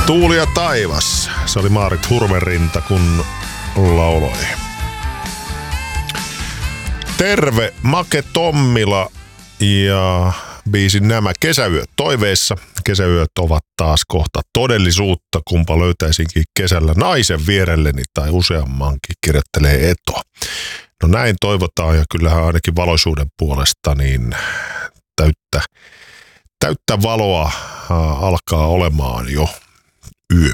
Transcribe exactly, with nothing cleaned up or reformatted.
Tuuli ja taivas. Se oli Maarit Hurmerinta, kun lauloi. Terve, Make Tommila ja biisin Nämä kesäyöt toiveissa. Kesäyöt ovat taas kohta todellisuutta, kumpa löytäisinkin kesällä naisen vierelleni tai useammankin, kirjoittelee Eto. No näin toivotaan, ja kyllähän ainakin valoisuuden puolesta niin täyttä, täyttä valoa ää, alkaa olemaan jo yö.